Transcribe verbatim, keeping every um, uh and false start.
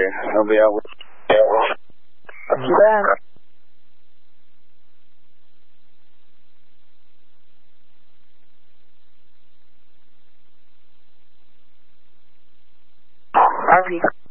I'll be out with you. You bet. Harvey.